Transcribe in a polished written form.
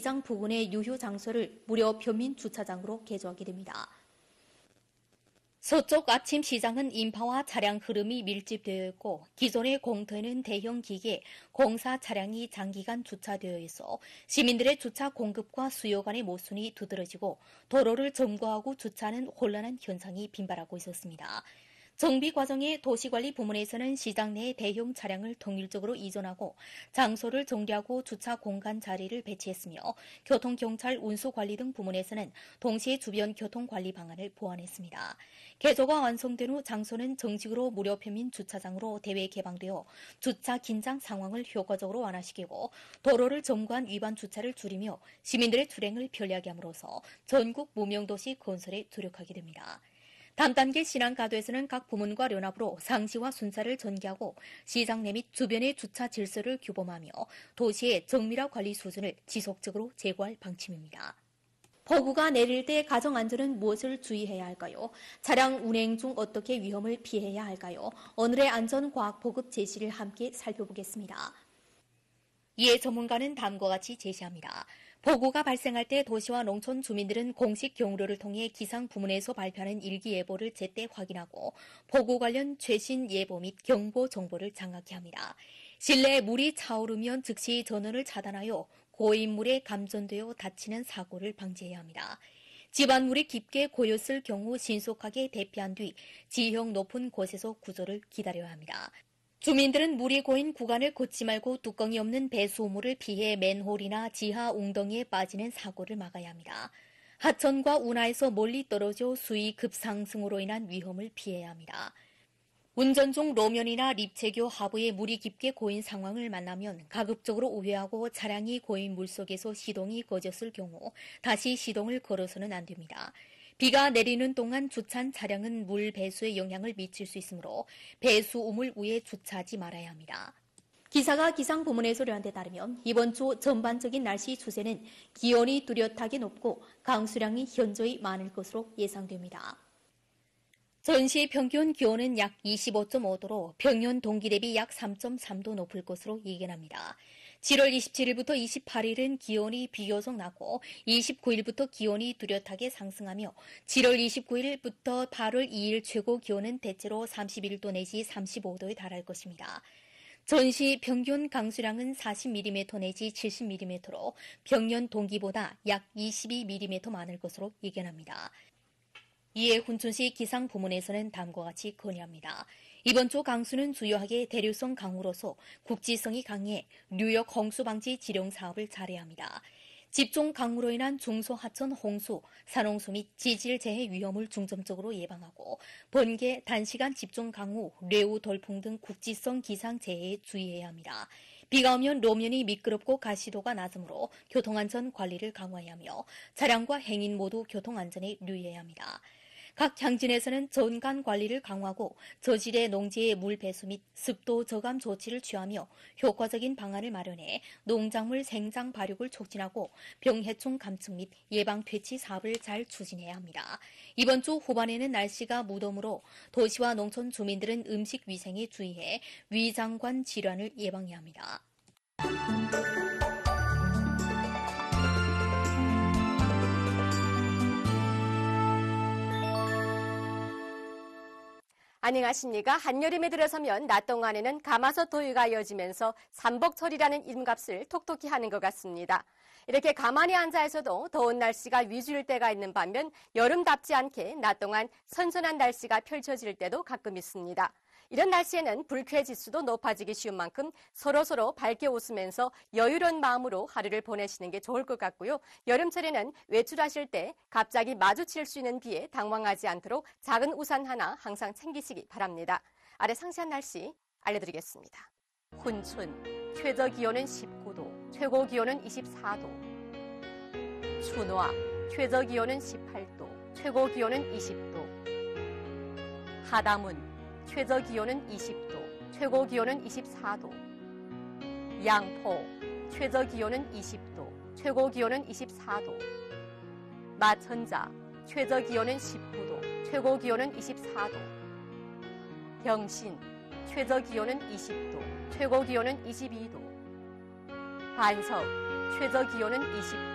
시장 부근의 유휴 장소를 무료 편민 주차장으로 개조하게 됩니다. 서쪽 아침 시장은 인파와 차량 흐름이 밀집되어 있고 기존의 공터에는 대형 기계, 공사 차량이 장기간 주차되어 있어 시민들의 주차 공급과 수요 간의 모순이 두드러지고 도로를 점거하고 주차하는 혼란한 현상이 빈발하고 있었습니다. 정비 과정에 도시관리 부문에서는 시장 내 대형 차량을 통일적으로 이전하고 장소를 정리하고 주차 공간 자리를 배치했으며 교통경찰 운수관리 등 부문에서는 동시에 주변 교통관리 방안을 보완했습니다. 개조가 완성된 후 장소는 정식으로 무료 편민 주차장으로 대외 개방되어 주차 긴장 상황을 효과적으로 완화시키고 도로를 점거한 위반 주차를 줄이며 시민들의 출행을 편리하게 함으로써 전국 무명도시 건설에 주력하게 됩니다. 다음 단계 신안가도에서는 각 부문과 연합으로 상시와 순사를 전개하고 시장 내 및 주변의 주차 질서를 규범하며 도시의 정밀화 관리 수준을 지속적으로 제고할 방침입니다. 폭우가 내릴 때 가정 안전은 무엇을 주의해야 할까요? 차량 운행 중 어떻게 위험을 피해야 할까요? 오늘의 안전과학 보급 제시를 함께 살펴보겠습니다. 이에 전문가는 다음과 같이 제시합니다. 폭우가 발생할 때 도시와 농촌 주민들은 공식 경로를 통해 기상 부문에서 발표하는 일기예보를 제때 확인하고 폭우 관련 최신 예보 및 경보 정보를 장악해야 합니다. 실내에 물이 차오르면 즉시 전원을 차단하여 고인물에 감전되어 다치는 사고를 방지해야 합니다. 집안물이 깊게 고였을 경우 신속하게 대피한 뒤 지형 높은 곳에서 구조를 기다려야 합니다. 주민들은 물이 고인 구간을 걷지 말고 뚜껑이 없는 배수물을 피해 맨홀이나 지하 웅덩이에 빠지는 사고를 막아야 합니다. 하천과 운하에서 멀리 떨어져 수위 급상승으로 인한 위험을 피해야 합니다. 운전 중 로면이나 립체교 하부에 물이 깊게 고인 상황을 만나면 가급적으로 우회하고 차량이 고인 물속에서 시동이 꺼졌을 경우 다시 시동을 걸어서는 안 됩니다. 비가 내리는 동안 주차한 차량은 물 배수에 영향을 미칠 수 있으므로 배수 우물 위에 주차하지 말아야 합니다. 기사가 기상 부문의 소리한 데 따르면 이번 주 전반적인 날씨 추세는 기온이 뚜렷하게 높고 강수량이 현저히 많을 것으로 예상됩니다. 전시 평균 기온은 약 25.5도로 평년 동기 대비 약 3.3도 높을 것으로 예견합니다. 7월 27일부터 28일은 기온이 비교적 낮고 29일부터 기온이 뚜렷하게 상승하며 7월 29일부터 8월 2일 최고 기온은 대체로 31도 내지 35도에 달할 것입니다. 전시 평균 강수량은 40mm 내지 70mm로 평년 동기보다 약 22mm 많을 것으로 예견합니다. 이에 훈천시 기상 부문에서는 다음과 같이 건의합니다. 이번 주 강수는 주요하게 대류성 강우로서 국지성이 강해 뉴욕 홍수 방지 지령 사업을 잘해야 합니다. 집중 강우로 인한 중소하천 홍수, 산홍수 및 지질 재해 위험을 중점적으로 예방하고 번개, 단시간 집중 강우, 뇌우 돌풍 등 국지성 기상 재해에 주의해야 합니다. 비가 오면路면이 미끄럽고 가시도가 낮으므로 교통안전 관리를 강화해야 하며 차량과 행인 모두 교통안전에 유의해야 합니다. 각 향진에서는 전간 관리를 강화하고 저질의 농지의 물 배수 및 습도 저감 조치를 취하며 효과적인 방안을 마련해 농작물 생장 발육을 촉진하고 병해충 감축 및 예방 퇴치 사업을 잘 추진해야 합니다. 이번 주 후반에는 날씨가 무더므로 도시와 농촌 주민들은 음식 위생에 주의해 위장관 질환을 예방해야 합니다. 안녕하십니까. 한여름에 들어서면 낮 동안에는 가마솥 더위가 이어지면서 삼복철이라는 이름값을 톡톡히 하는 것 같습니다. 이렇게 가만히 앉아 있어도 더운 날씨가 위주일 때가 있는 반면 여름답지 않게 낮 동안 선선한 날씨가 펼쳐질 때도 가끔 있습니다. 이런 날씨에는 불쾌지수도 높아지기 쉬운 만큼 서로서로 밝게 웃으면서 여유로운 마음으로 하루를 보내시는 게 좋을 것 같고요. 여름철에는 외출하실 때 갑자기 마주칠 수 있는 비에 당황하지 않도록 작은 우산 하나 항상 챙기시기 바랍니다. 아래 상세한 날씨 알려드리겠습니다. 훈춘, 최저 기온은 19도, 최고 기온은 24도. 춘화, 최저 기온은 18도, 최고 기온은 20도. 하다문, 최저 기온은 20도, 최고 기온은 24도. 양포, 최저 기온은 20도, 최고 기온은 24도. 마천자, 최저 기온은 19도, 최고 기온은 24도. 병신, 최저 기온은 20도, 최고 기온은 22도. 반석, 최저 기온은 20도,